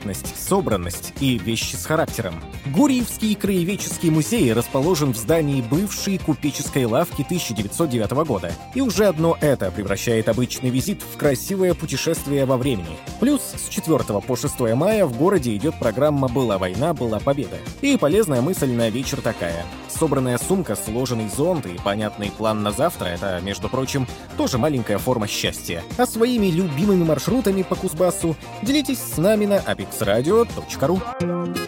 аккуратность, собранность и вещи с характером. Гурьевский краеведческий музей расположен в здании бывшей купеческой лавки 1909 года. И уже одно это превращает обычный визит в красивое путешествие во времени. Плюс с 4 по 6 мая в городе идет программа «Была война, была победа». И полезная мысль на вечер такая. Собранная сумка, сложенный зонт и понятный план на завтра — это, между прочим, тоже маленькая форма счастья. А своими любимыми маршрутами по Кузбассу делитесь с нами на apexradio.ru.